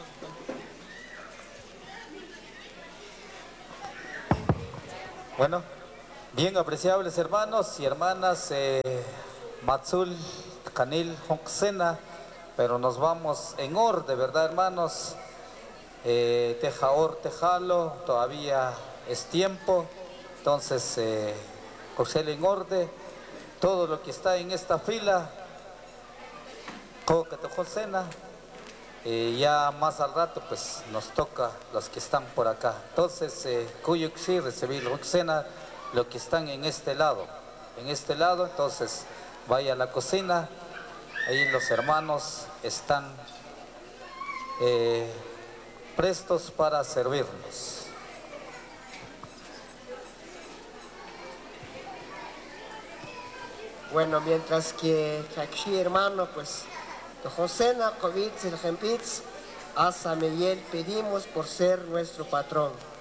Bueno, bien apreciables hermanos y hermanas, Matzul, Canil, Honksena, pero nos vamos en orden, ¿verdad hermanos? Tejaor, Tejalo, todavía es tiempo, entonces, José en orden, todo lo que está en esta fila, Josena, ya más al rato pues nos toca los que están por acá. Entonces, Kuyuxi, recibir Roxena, los que están en este lado, entonces vaya a la cocina, ahí los hermanos están prestos para servirnos. Bueno, mientras que aquí hermano, pues, Josena, Kovitz, el Jempitz, a Sameliel pedimos por ser nuestro patrón.